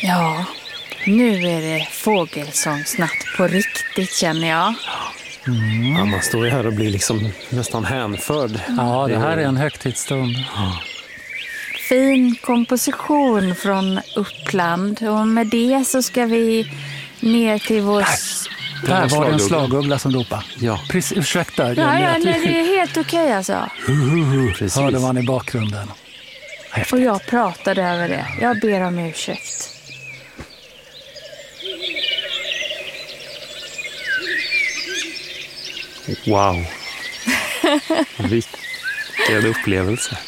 Ja, nu är det fågelsångsnatt på riktigt, känner jag. Ja, man står ju här och blir liksom nästan hänförd. Ja, det här är en högtidsstund. Fin komposition från Uppland. Och med det så ska vi ner till vår... Där var det en slaguggla som ropade. Ja. Precis, ursäkta. Nej, det är helt okej alltså. Precis. Hörde man i bakgrunden. Häftigt. Och jag pratade över det. Jag ber om ursäkt. Wow. Vilken upplevelse.